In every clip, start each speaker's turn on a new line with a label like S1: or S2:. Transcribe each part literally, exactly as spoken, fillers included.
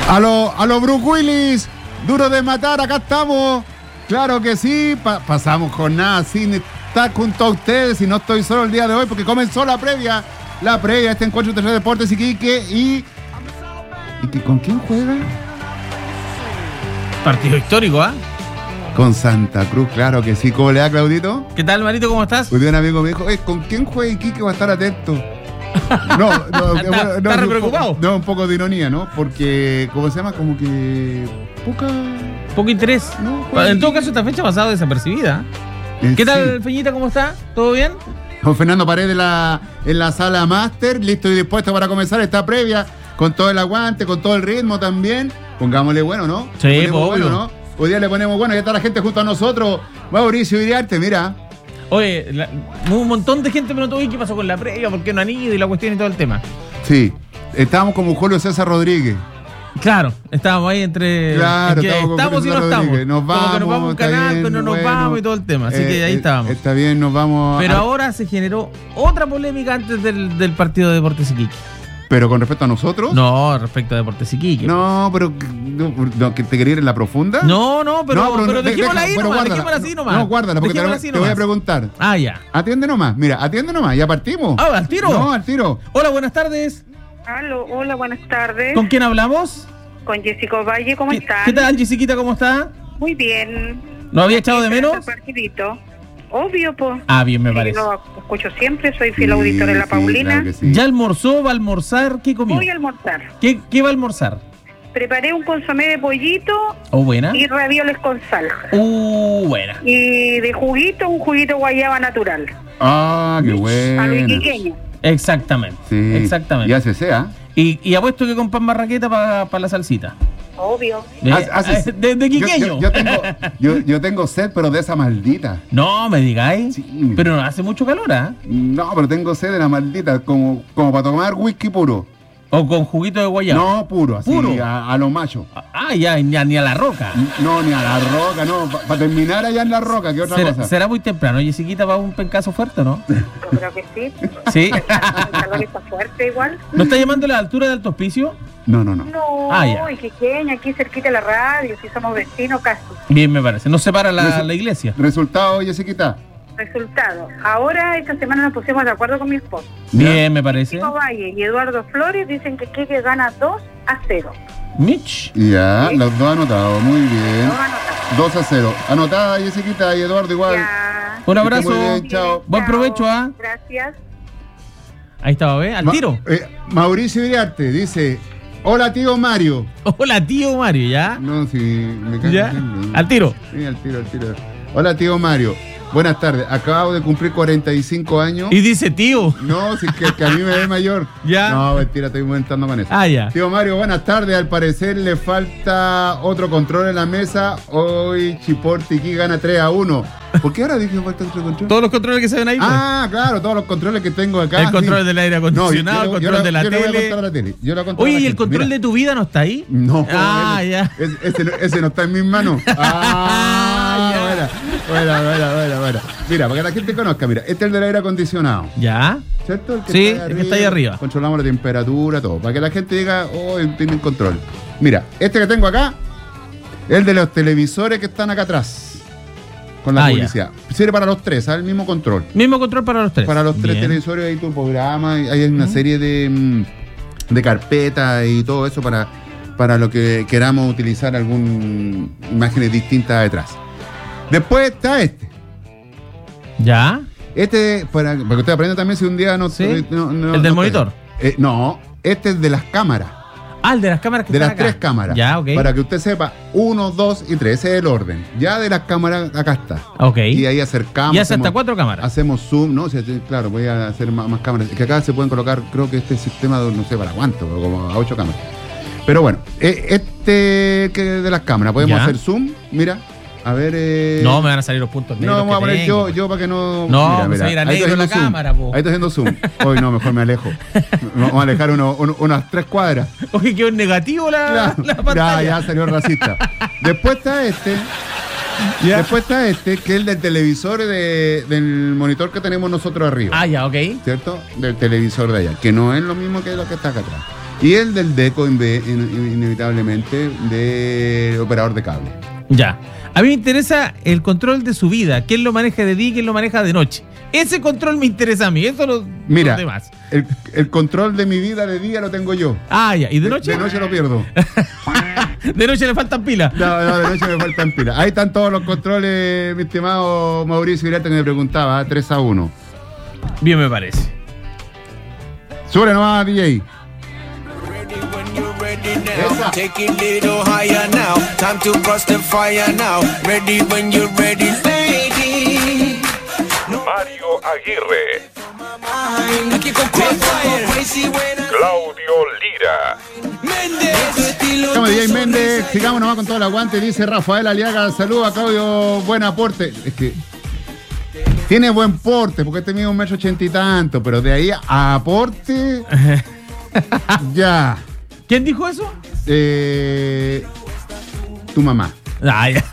S1: A los a lo Bruce Willis, duro de matar, acá estamos. Claro que sí, pa- pasamos jornada sin estar junto a ustedes y no estoy solo el día de hoy porque comenzó la previa, la previa, este encuentro entre Deportes Iquique y... ¿Y que, con quién juega?
S2: Partido histórico, ¿ah? ¿eh?
S1: Con Santa Cruz, claro que sí. ¿Cómo le da, Claudito?
S2: ¿Qué tal, Marito? ¿Cómo estás?
S1: Muy bien, amigo, me dijo, eh, ¿con quién juega Iquique? Va a estar atento. No, no,
S2: ¿Está,
S1: bueno, no,
S2: está
S1: un
S2: preocupado?
S1: poco- no, un poco de ironía, ¿no? Porque, ¿cómo se llama? Como que... Poca...
S2: Poco interés.
S1: No,
S2: En todo caso, esta fecha ha pasado desapercibida.
S1: Eh,
S2: ¿Qué tal,
S1: sí.
S2: Feñita? ¿Cómo está? ¿Todo bien?
S1: Con Fernando Paredes en la, en la sala máster, listo y dispuesto para comenzar esta previa, con todo el aguante, con todo el ritmo también. Pongámosle bueno, ¿no?
S2: Sí,
S1: Ponemos
S2: pues,
S1: bueno,
S2: obvio.
S1: ¿no? Hoy día le ponemos bueno, ya está la gente junto a nosotros. Mauricio Iriarte, mira.
S2: Oye, la- un montón de gente me notó, ¿qué pasó con la previa? ¿Por qué no han ido? Y la cuestión y todo el tema.
S1: Sí, estábamos como Julio César Rodríguez.
S2: Claro, estábamos ahí entre...
S1: Claro,
S2: es que
S1: estamos con
S2: estamos y
S1: Julio
S2: no
S1: César
S2: estamos.
S1: Rodríguez. Nos
S2: Como que nos
S1: vamos,
S2: vamos a un
S1: está
S2: canal,
S1: bien,
S2: pero no nos
S1: bueno.
S2: vamos y todo el tema. Así
S1: Eh,
S2: que ahí
S1: eh,
S2: estábamos.
S1: Está bien, nos vamos.
S2: Pero
S1: a-
S2: ahora se generó otra polémica antes del, del partido de Deportes Iquique.
S1: Pero con respecto a nosotros.
S2: No, respecto a Deportes Iquique.
S1: No, pero no, no, que te quería ir en la profunda.
S2: No, no, pero, pero,
S1: no, de-
S2: dejémosla
S1: deja-
S2: ahí
S1: pero
S2: nomás,
S1: guárdala.
S2: dejémosla así nomás.
S1: No, guárdala, porque te,
S2: Dejémosla
S1: la-
S2: así
S1: te voy a
S2: nomás.
S1: preguntar.
S2: Ah, ya.
S1: Atiende nomás, mira, atiende nomás, ya partimos.
S2: Ah, ¿al tiro?
S1: No, al tiro.
S2: Hola, buenas tardes.
S3: Aló, hola, buenas tardes.
S2: ¿Con quién hablamos?
S3: Con Jessica Valle, ¿cómo
S2: ¿Qué,
S3: están?
S2: ¿Qué tal, Jessiquita? ¿Cómo está?
S3: Muy bien.
S2: ¿No había echado de menos?
S3: El partidito. Obvio, pues.
S2: Ah, bien, me parece.
S3: Lo escucho siempre, soy fiel auditor de La
S1: Sí,
S3: Paulina.
S1: claro que sí.
S2: ¿Ya almorzó? ¿Va a almorzar? ¿Qué comió?
S3: Voy a almorzar.
S2: ¿Qué, ¿Qué va a almorzar?
S3: Preparé un consomé de pollito
S2: ¿Oh, buena?
S3: y ravioles con sal.
S2: Uh, buena.
S3: Y de juguito, un juguito guayaba natural.
S1: Ah, qué
S3: A lo
S1: bueno.
S3: iquiqueño.
S2: Exactamente.
S1: Sí.
S2: Exactamente.
S1: Ya se sea.
S2: Y, y apuesto que con pan marraqueta para la salsita.
S3: Obvio.
S2: De,
S1: Haz- haces-
S2: de, de
S1: Yo,
S2: quiqueño.
S1: yo- yo tengo, yo, yo tengo sed, pero de esa maldita.
S2: No, me digáis.
S1: Sí.
S2: Pero no hace mucho calor, ¿ah?
S1: No, pero tengo sed de la maldita, como, como para tomar whisky puro.
S2: O con juguito de guayaba.
S1: No, puro, así,
S2: Puro.
S1: a, a lo macho.
S2: Ah, ya, ya, ni a la roca.
S1: No, ni a la roca, no. Para terminar allá en la roca, que otra
S2: ¿Será,
S1: cosa.
S2: será muy temprano. Jessiquita va a un pencazo fuerte, ¿no?
S3: Yo creo que sí.
S2: Sí.
S3: El calor está fuerte igual.
S2: ¿No está llamando a la altura de Alto Hospicio?
S1: No, no, no.
S3: No,
S2: Ah, ya.
S3: iquiqueño, aquí cerquita de la radio, si somos vecinos casi.
S2: Bien, me parece. No separa la,
S1: Resu-
S2: la iglesia.
S1: Resultado, Jessiquita.
S3: Resultado. Ahora, esta semana nos pusimos de acuerdo con mi esposo.
S2: Bien, me parece.
S3: Chico Valle y Eduardo Flores dicen que Quique gana dos a cero.
S2: Mitch.
S1: Ya,
S3: Sí.
S1: los dos anotados, muy bien.
S3: Dos anotados.
S1: dos a cero. Anotada, Jessiquita y Eduardo igual.
S3: Ya.
S2: Un
S1: Que
S2: abrazo.
S1: esté muy bien, chao.
S2: Buen provecho, ¿ah?
S3: Gracias.
S2: Ahí estaba, ¿ves? Al
S1: Ma-
S2: tiro.
S1: eh, Mauricio Iriarte dice: hola, tío Mario.
S2: Hola, tío Mario, ¿ya?
S1: No, si me cae
S2: ¿Ya?
S1: bien.
S2: Al tiro.
S1: Sí, al tiro, al tiro. Hola, tío Mario. Buenas tardes. Acabo de cumplir cuarenta y cinco años.
S2: Y dice tío.
S1: No, si es que, que a mí me ve mayor.
S2: Ya.
S1: No, mentira, estoy inventando con eso.
S2: Ah, ya.
S1: Tío Mario, buenas tardes. Al parecer le falta otro control en la mesa. Hoy Chiportiquí gana tres a uno. ¿Por qué ahora dije que falta otro control?
S2: Todos los controles que se ven ahí. pues.
S1: Ah, claro, todos los controles que tengo acá.
S2: El control
S1: sí.
S2: del aire
S1: No,
S2: acondicionado,
S1: yo- yo-
S2: el
S1: yo
S2: control
S1: la-
S2: de la
S1: yo le voy a
S2: tele.
S1: contar a la tele. Yo le voy a contar a
S2: Oye,
S1: la
S2: ¿y el
S1: gente.
S2: control
S1: Mira.
S2: de tu vida no está ahí?
S1: No,
S2: Ah,
S1: ese,
S2: ya.
S1: ese- ese no- ese no está en mis manos. Ah,
S2: Ya.
S1: buena, buena, buena, buena, buena. Mira, para que la gente conozca, mira, este es el del aire acondicionado,
S2: ¿Ya?
S1: ¿cierto? El que
S2: Sí,
S1: está
S2: el que está ahí arriba.
S1: Controlamos la temperatura, todo. Para que la gente diga, oh, tienen control. Mira, este que tengo acá, el de los televisores que están acá atrás. Con la
S2: Ah, ya.
S1: publicidad. Sirve para los tres, ¿sabes? El mismo control.
S2: Mismo control para los tres.
S1: Para los tres
S2: Bien.
S1: televisores hay tu programa, hay hay una serie de, mm, de carpetas y todo eso para, para lo que queramos utilizar algún imágenes distintas detrás. Después está este.
S2: ¿Ya?
S1: Este, para, para que usted aprenda también si un día no...
S2: Sí.
S1: no- no-
S2: ¿El del
S1: no-
S2: monitor?
S1: Eh, no, este es de las cámaras.
S2: Ah, el de las cámaras que
S1: De
S2: están
S1: las
S2: acá.
S1: tres cámaras.
S2: Ya, ok.
S1: Para que usted sepa, uno, dos y tres, ese es el orden. Ya de las cámaras, acá está.
S2: Ok.
S1: Y ahí acercamos.
S2: Y hace hasta
S1: hacemos-
S2: cuatro cámaras.
S1: Hacemos zoom, ¿no? O sea, sí, claro, voy a hacer más, más cámaras. Es que acá se pueden colocar, creo que este sistema, de, no sé para cuánto, pero como a ocho cámaras. Pero bueno, eh, este que de las cámaras, podemos
S2: Ya.
S1: hacer zoom, mira, a ver... Eh,
S2: No, me van a salir los puntos negros.
S1: no, vamos a
S2: que
S1: poner
S2: tengo.
S1: yo, yo para que no...
S2: No, pues ahí era
S1: ahí estoy
S2: negro la
S1: haciendo zoom.
S2: cámara, po.
S1: Ahí estoy haciendo zoom. Hoy no, mejor me alejo. Vamos a alejar uno- uno- unas tres cuadras.
S2: Oye, quedó en negativo la,
S1: Claro,
S2: la
S1: ya,
S2: pantalla.
S1: ya salió racista. Después está este...
S2: Ya.
S1: Después está este, que es el del televisor de- del monitor que tenemos nosotros arriba.
S2: Ah, ya, ok.
S1: ¿Cierto? Del televisor de allá, que no es lo mismo que lo que está acá atrás. Y el del DECO, in- in- inevitablemente, de operador de cable.
S2: Ya. A mí me interesa el control de su vida. ¿Quién lo maneja de día y quién lo maneja de noche? Ese control me interesa a mí. Eso lo,
S1: Mira,
S2: los demás.
S1: el, el control de mi vida de día lo tengo yo.
S2: Ah, ya. ¿Y de noche?
S1: De noche lo pierdo.
S2: De noche le faltan pilas.
S1: No, no, de noche me faltan pilas. Ahí están todos los controles, mi estimado Mauricio Virarte, que me preguntaba, ¿eh? tres a uno.
S2: Bien me parece.
S1: Sube nomás, D J. Esa.
S4: Take it little higher now. Time to cross the fire now. Ready when you're ready, lady.
S5: Mario Aguirre,
S4: Aquí con Crossfire.
S5: Claudio Lira,
S4: Méndez.
S1: Llama D J Méndez, sigamos nomás con todo el aguante, dice Rafael Aliaga, saludos a Claudio, buen aporte. Es que tiene buen porte, porque este mide un metro ochenta y tanto, pero de ahí a aporte, ya.
S2: ¿Quién dijo eso?
S1: Eh, tu mamá,
S2: Ah, ya.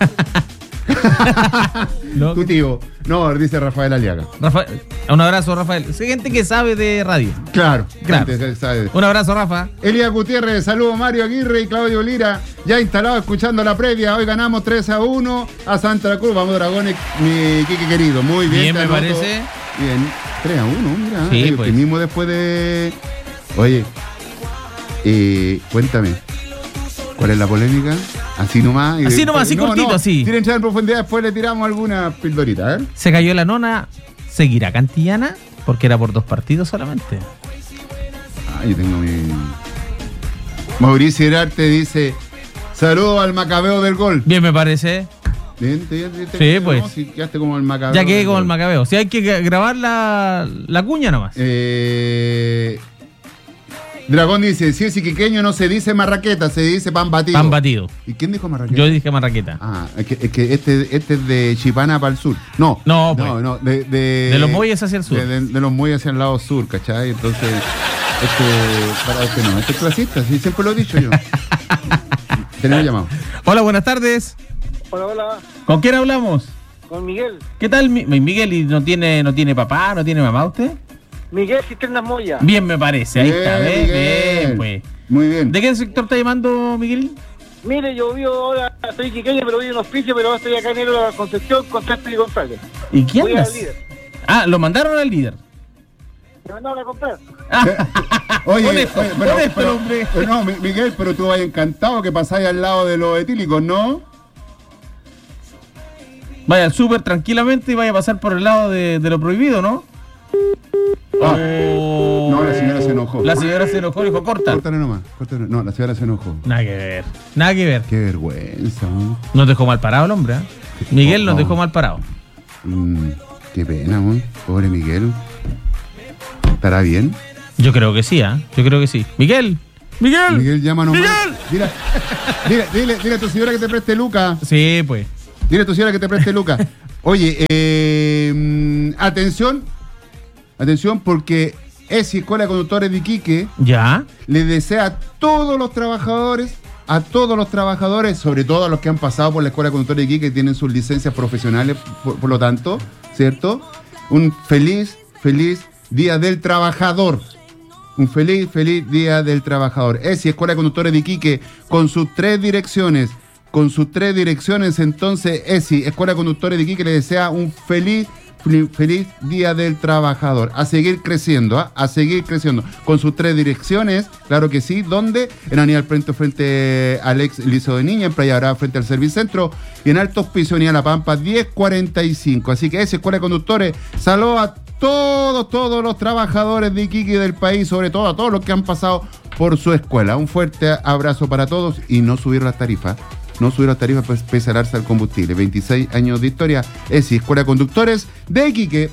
S2: No,
S1: tu tío. No, dice Rafael Aliaga.
S2: Rafael, un abrazo, Rafael. Es gente que sabe de radio.
S1: Claro,
S2: Claro.
S1: gente que sabe.
S2: Un abrazo, Rafa.
S1: Elías Gutiérrez, saludos Mario Aguirre y Claudio Lira, ya instalado escuchando la previa. Hoy ganamos tres a uno a Santa Cruz. Vamos, Dragones, mi Kike querido. Muy bien,
S2: Bien,
S1: te
S2: me
S1: anoto.
S2: parece.
S1: Bien, tres a uno, mira.
S2: Sí,
S1: el
S2: pues.
S1: optimismo después de. Oye, eh, cuéntame, ¿cuál es la polémica? Así nomás. y
S2: Así
S1: de-
S2: nomás, así cortito, así.
S1: Sin entrar en profundidad, después le tiramos alguna pildorita, ¿eh?
S2: Se cayó la nona. ¿Seguirá Cantillana? Porque era por dos partidos solamente.
S1: Ah, yo tengo mi. Mauricio Herarte dice: saludos al Macabeo del gol.
S2: Bien, me parece.
S1: Bien, te- te- te-
S2: Sí,
S1: no,
S2: pues.
S1: si quedaste como el Macabeo.
S2: Ya quedé
S1: del
S2: con el
S1: gol.
S2: Macabeo. Si hay que gra- grabar la, la cuña nomás.
S1: Eh, Dragón dice: si es iquiqueño no se dice marraqueta, se dice pan batido.
S2: Pan batido.
S1: ¿Y quién dijo marraqueta?
S2: Yo dije marraqueta.
S1: Ah, es que, es que este, este es de Chipana para el sur. No,
S2: No, pues.
S1: no, no, de, de,
S2: De los muelles hacia el sur.
S1: De, de- de los muelles hacia el lado sur, ¿cachai? Entonces, este, para este no, este es clasista, sí, siempre lo he dicho yo. Tenemos llamado.
S2: Hola, buenas tardes.
S6: Hola, hola,
S2: ¿Con quién hablamos?
S6: con Miguel.
S2: ¿Qué tal, Mi- Miguel? ¿Y no tiene, no tiene papá, no tiene mamá usted?
S6: Miguel Cisternas Moya.
S2: Bien, me parece. Ahí está,
S1: Bien,
S2: ¿ves?
S1: Miguel.
S2: Bien, pues.
S1: Muy bien.
S2: ¿De qué sector está llamando, Miguel?
S6: Mire, yo vivo ahora, soy quiqueño, pero vivo en Hospicio, pero ahora estoy acá en el de la Concepción con César y González.
S2: ¿Y quién
S6: Voy
S2: andas?
S6: al líder.
S2: Ah, lo mandaron al líder.
S6: Me mandaron a comprar.
S1: Oye,
S2: Honesto,
S1: oye, pero,
S2: honesto,
S1: pero-
S2: hombre.
S1: pero no, Mi- Miguel, pero tú vas encantado que pasáis al lado de los etílicos, ¿no?
S2: Vaya al súper tranquilamente y vaya a pasar por el lado de, de lo prohibido, ¿no?
S1: Ah,
S2: Oh.
S1: no, la señora se enojó.
S2: La señora se enojó y dijo, corta.
S1: Córtale nomás, córtale. No, la señora se enojó.
S2: Nada que ver. Nada que ver.
S1: Qué vergüenza, ¿no?
S2: Nos dejó mal parado el hombre, ¿eh? Miguel nos
S1: No.
S2: dejó mal parado.
S1: Mm, qué pena, ¿no? Pobre Miguel. ¿Estará bien?
S2: Yo creo que sí, ¿ah? Yo creo que sí. Miguel. Miguel.
S1: Miguel, llámanos.
S2: ¡Miguel!
S1: Dile, dile, dile, dile a tu señora que te preste Luca.
S2: Sí, pues.
S1: Dile a tu señora que te preste Luca. Oye, eh, mm, atención. Atención porque ESI, Escuela de Conductores de Iquique,
S2: ¿Ya?
S1: le desea a todos los trabajadores, a todos los trabajadores, sobre todo a los que han pasado por la Escuela de Conductores de Iquique, que tienen sus licencias profesionales, por, por lo tanto, ¿cierto? Un feliz, feliz Día del Trabajador. Un feliz, feliz Día del Trabajador. ESI, Escuela de Conductores de Iquique, con sus tres direcciones, con sus tres direcciones, entonces ESI, Escuela de Conductores de Iquique, le desea un feliz Feliz Día del Trabajador. A seguir creciendo, ¿ah? A seguir creciendo. Con sus tres direcciones, claro que sí. ¿Dónde? En Aníbal Prento frente al ex Liceo de Niña, en Playa Brava frente al Servicentro y en Alto Hospicio, Avenida La Pampa, diez cuarenta y cinco. Así que esa Escuela de Conductores, saludos a todos, todos los trabajadores de Iquique y del país, sobre todo a todos los que han pasado por su escuela. Un fuerte abrazo para todos y no subir las tarifas. No subir las tarifas pues, pese al alza del combustible. veintiséis años de historia. ESI, Escuela de Conductores de Iquique.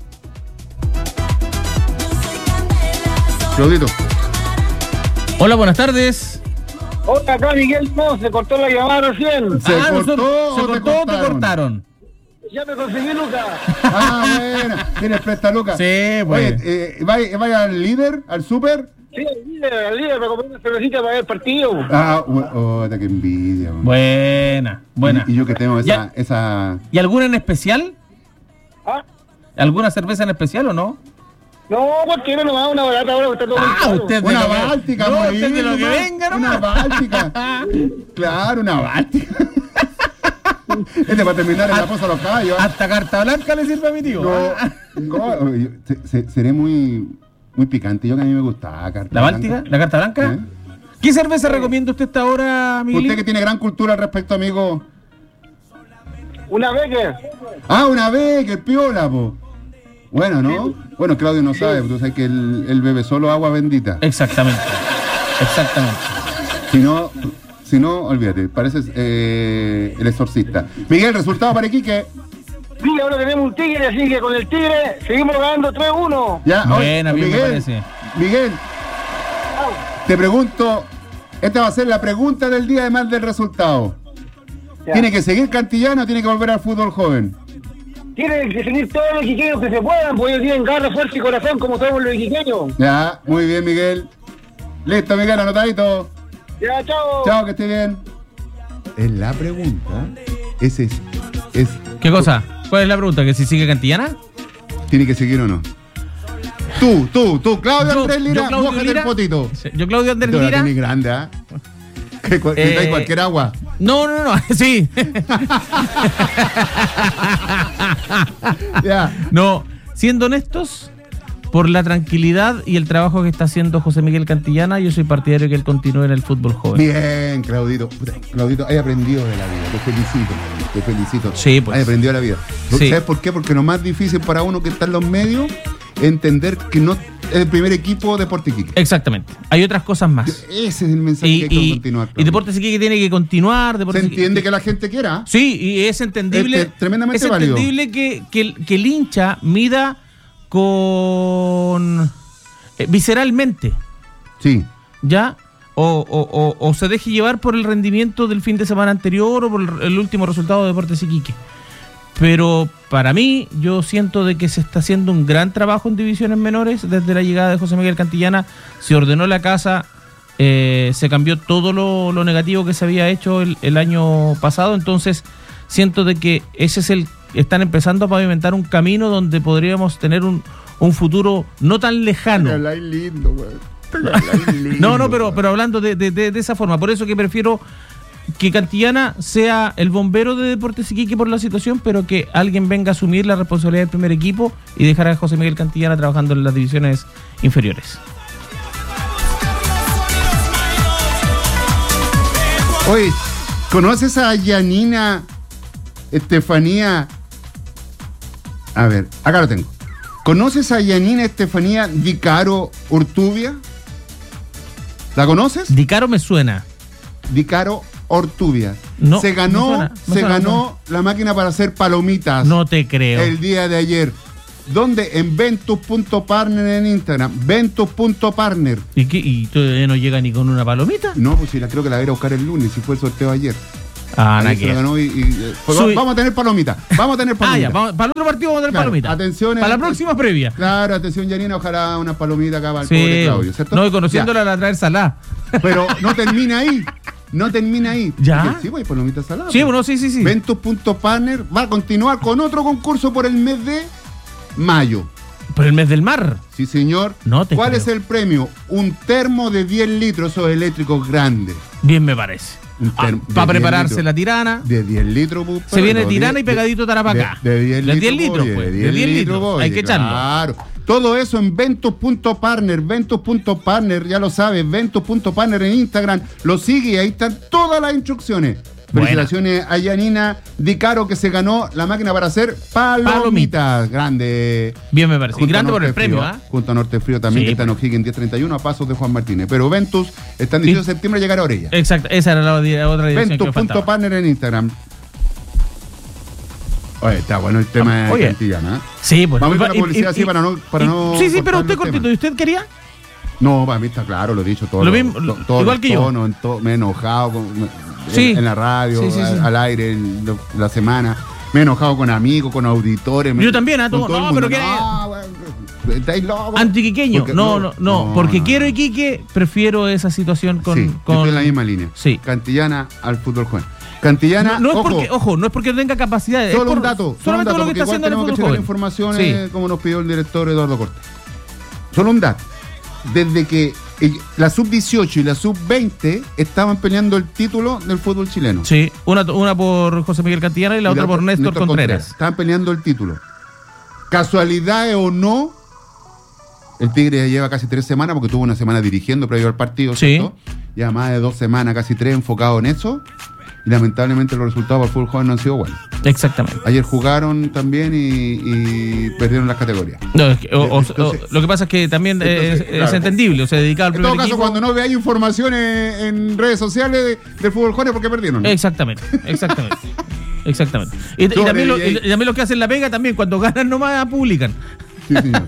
S1: Claudito.
S2: Hola, buenas tardes.
S6: Hola, acá Miguel, no, se cortó la llamada recién.
S1: ¿Se
S2: ah,
S1: cortó
S2: nosotros-
S1: o
S2: ¿Se
S1: te
S2: cortó o te
S1: cortaron?
S2: cortaron?
S6: Ya me conseguí, Lucas.
S1: Ah, bueno. Tienes presta, Lucas.
S2: Sí, pues.
S1: Oye, eh, ¿vaya, vaya al líder, al súper?
S6: Sí, al líder, al líder, me compré una cervecita para ver el partido.
S1: Ah, oh, qué envidia. man.
S2: Buena, buena.
S1: Y, y yo que tengo esa,
S2: Ya.
S1: esa...
S2: ¿Y alguna en especial?
S6: ¿Ah?
S2: ¿Alguna cerveza en especial o no?
S6: No, cualquiera nomás, una barata ahora que está todo muy
S2: Ah,
S6: caro.
S2: usted de
S1: Una
S2: lo que-
S1: báltica,
S2: no,
S1: morir,
S2: usted de lo que
S1: nomás.
S2: venga,
S1: Una
S2: nomás.
S1: báltica. Claro, una báltica. Este para terminar en la poza de los caballos. ¿eh?
S2: Hasta carta blanca le sirve a mi tío.
S1: No, no, yo- se- se- seré muy, muy picante. Yo que a mí me gusta carta
S2: ¿La Báltica? ¿La carta blanca?
S1: ¿Eh?
S2: ¿Qué cerveza recomienda usted hasta ahora, Miguel?
S1: Usted que tiene gran cultura al respecto, amigo.
S6: Una Becker.
S1: Ah, una vez, que piola, po. Bueno, ¿no? Bueno, Claudio no sabe, tú sabes que él, él bebe solo agua bendita.
S2: Exactamente. Exactamente.
S1: Si no, si no, olvídate, pareces eh, el exorcista. Miguel, resultado para Iquique.
S6: Sí, ahora tenemos un tigre, así que con el tigre seguimos ganando tres uno.
S1: Ya,
S2: Buena,
S1: oye,
S2: bien, me
S1: Miguel,
S2: parece.
S1: Miguel, te pregunto, esta va a ser la pregunta del día además del resultado.
S6: Ya.
S1: ¿Tiene que seguir Cantillana o tiene que volver al fútbol joven?
S6: Tienen que seguir todos los iquiqueños que se puedan, porque ellos tienen garra, fuerza y corazón como todos los iquiqueños.
S1: Ya, muy bien, Miguel. Listo, Miguel, anotadito.
S6: Ya, chao.
S1: Chao, que esté bien. Es la pregunta. Ese es, es.
S2: ¿Qué cosa? ¿Cuál es la pregunta? ¿Que si sigue Cantillana?
S1: ¿Tiene que seguir o no? Tú, tú, tú, Claudio
S2: Yo-
S1: Andrés
S2: yo,
S1: Lira,
S2: Claudio
S1: mójate
S2: Lira.
S1: el potito.
S2: Yo, Claudio Andrés
S1: Tú la
S2: Lira.
S1: tenés grande, ¿ah? Que cu-
S2: Eh,
S1: quitáis cualquier agua.
S2: No, no, no, sí.
S1: Ya.
S2: No, siendo honestos, por la tranquilidad y el trabajo que está haciendo José Miguel Cantillana, yo soy partidario de que él continúe en el fútbol joven.
S1: Bien, Claudito. Puta, Claudito, hay aprendido de la vida. Te felicito, man, te felicito.
S2: Sí, pues.
S1: Hay aprendido de la vida.
S2: Sí.
S1: ¿Sabes por qué? Porque lo más difícil para uno que está en los medios es entender que no es el primer equipo Deportes Iquique.
S2: Exactamente. Hay otras cosas más.
S1: Ese es el mensaje
S2: Y,
S1: que hay que
S2: y,
S1: continuar.
S2: y
S1: Claudio.
S2: Deportes Iquique tiene que continuar.
S1: Se
S2: Deportes
S1: entiende
S2: Iquique-
S1: que la gente quiera.
S2: Sí, y es entendible.
S1: Es que tremendamente
S2: es
S1: válido.
S2: entendible que, que, el- que el hincha mida con eh, visceralmente,
S1: Sí.
S2: ¿ya? O, o, o, o se deje llevar por el rendimiento del fin de semana anterior o por el, el último resultado de Deportes Iquique. Pero para mí, yo siento de que se está haciendo un gran trabajo en divisiones menores desde la llegada de José Miguel Cantillana. Se ordenó la casa, eh, se cambió todo lo, lo negativo que se había hecho el, el año pasado. Entonces, siento de que ese es el están empezando a pavimentar un camino donde podríamos tener un, un futuro no tan lejano.
S1: Habláis lindo, güey. Habláis lindo,
S2: No, no, pero,
S1: güey.
S2: pero hablando de, de, de, de esa forma. Por eso que prefiero que Cantillana sea el bombero de Deportes Iquique por la situación, pero que alguien venga a asumir la responsabilidad del primer equipo y dejar a José Miguel Cantillana trabajando en las divisiones inferiores.
S1: Oye, ¿conoces a Yanina Estefanía? A ver, acá lo tengo. ¿Conoces a Yanina Estefanía Di Caro Ortubia? ¿La conoces?
S2: Di Caro me suena.
S1: Di Caro Ortubia.
S2: No,
S1: se ganó,
S2: me suena, me
S1: se
S2: suena,
S1: ganó la máquina para hacer palomitas
S2: No te creo.
S1: el día de ayer. ¿Dónde? En ventus punto partner en Instagram. ventus punto partner.
S2: ¿Y, qué? ¿Y todavía no llega ni con una palomita?
S1: No, pues sí, la creo que la voy a ir a buscar el lunes, si fue el sorteo ayer.
S2: Ah,
S1: Ahí
S2: nada
S1: se
S2: que
S1: la
S2: ver.
S1: ganó y, y, eh, pues
S2: Sui-
S1: vamos a tener palomita. Vamos a tener
S2: Ah,
S1: palomita.
S2: ya, vamos- para el otro partido vamos a tener
S1: Claro,
S2: palomita.
S1: atención,
S2: Para la
S1: eh,
S2: próxima previa.
S1: Claro, atención, Yanina, ojalá una palomita acá para el pobre
S2: Sí,
S1: Claudio, ¿cierto?
S2: no, y conociéndola la traer salá.
S1: Ya, pero no termina ahí. No termina ahí.
S2: ¿Ya?
S1: Porque sí, pues, palomita salada.
S2: Sí,
S1: pues.
S2: bueno, sí, sí, sí.
S1: ventus punto partner va a continuar con otro concurso por el mes de mayo.
S2: Por el mes del mar.
S1: Sí, señor.
S2: No te
S1: ¿Cuál
S2: creo.
S1: es el premio? Un termo de diez litros, esos eléctricos grandes.
S2: Bien me parece.
S1: Un
S2: Ah,
S1: termo de
S2: para
S1: diez
S2: prepararse
S1: litros.
S2: la tirana.
S1: De diez litros, pues,
S2: Se viene
S1: pero
S2: tirana
S1: de-
S2: y pegadito
S1: de-
S2: Tarapacá.
S1: De, de diez
S2: De
S1: litros,
S2: diez litros,
S1: oye,
S2: pues.
S1: de
S2: De
S1: diez
S2: diez litros.
S1: oye,
S2: Hay que echarlo.
S1: Claro. Todo eso en ventus punto partner, ventus punto partner, ya lo sabes, ventus punto partner en Instagram. Lo sigue y ahí están todas las instrucciones.
S2: Buena.
S1: Felicitaciones a Yanina Di Caro que se ganó la máquina para hacer palomitas.
S2: Palomitas.
S1: Grande.
S2: Bien me parece. Y
S1: Junto a
S2: grande por el
S1: Norte
S2: premio,
S1: Frío,
S2: ¿ah?
S1: Junto a Norte Frío también,
S2: Sí,
S1: que está en
S2: pues.
S1: O'Higgins diez treinta y uno a pasos de Juan Martínez. Pero Ventus está en dieciocho de septiembre llegar a Orella.
S2: Exacto, esa era la, la otra dirección que
S1: ventus
S2: me
S1: punto
S2: faltaba.
S1: partner en Instagram. Oye, está bueno el tema de
S2: Oye.
S1: Cantillana, ¿eh?
S2: Sí, pues.
S1: Vamos a ir con la
S2: y-
S1: publicidad
S2: y-
S1: así para no- para
S2: y-
S1: no
S2: Sí, sí, pero
S1: cortarle
S2: usted
S1: el
S2: cortito.
S1: tema.
S2: ¿Y usted quería?
S1: No, para mí está claro, lo he dicho todo.
S2: Lo mismo, lo- igual que yo.
S1: tonos, en to- me he enojado con- en,
S2: Sí.
S1: en la radio,
S2: Sí, sí, sí.
S1: al, al aire, en lo- la semana. Me he enojado con amigos, con auditores. me-
S2: Yo también, ¿ah?
S1: con
S2: Todo-
S1: todo el
S2: no,
S1: mundo.
S2: pero que-
S1: No, bueno, estáis locos.
S2: Antiquiqueño.
S1: Porque-
S2: No, no, no. Porque
S1: no,
S2: quiero
S1: no.
S2: Iquique, prefiero esa situación con.
S1: Sí, yo
S2: con...
S1: estoy en la misma línea.
S2: Sí.
S1: Cantillana al fútbol joven. Cantillana,
S2: No, no es
S1: ojo,
S2: porque, ojo, no es porque tenga capacidad. es
S1: solo
S2: por-
S1: un dato. solo un
S2: Solamente
S1: dato,
S2: por lo que
S1: porque
S2: está
S1: igual
S2: haciendo en el
S1: tenemos que
S2: fútbol
S1: checar
S2: joven.
S1: informaciones
S2: Sí.
S1: como nos pidió el director Eduardo Cortés. solo un dato. Desde que eh, la sub dieciocho y la sub veinte estaban peleando el título del fútbol chileno.
S2: Sí, una, una por José Miguel Cantillana y la
S1: Y
S2: otra por Néstor, Contreras.
S1: Estaban peleando el título. Casualidad o no, el Tigre ya lleva casi tres semanas, porque tuvo una semana dirigiendo previo al partido,
S2: Sí.
S1: ¿cierto? Ya más de dos semanas, casi tres, enfocado en eso. Y lamentablemente los resultados para el fútbol joven no han sido buenos.
S2: Exactamente.
S1: Ayer jugaron también y, y perdieron las categorías.
S2: No, es que, o- o-
S1: Entonces-
S2: o- lo que pasa es que también
S1: Entonces,
S2: es, es
S1: claro.
S2: entendible, o sea, dedicado al
S1: En
S2: primer
S1: todo caso,
S2: equipo.
S1: cuando no veáis información en, en redes sociales de- del fútbol joven, porque perdieron. ¿no?
S2: Exactamente, exactamente. Exactamente. Y, y
S1: Sobre
S2: también lo,
S1: ahí.
S2: y también lo que hacen la pega también, cuando ganan nomás publican.
S1: Sí, señor.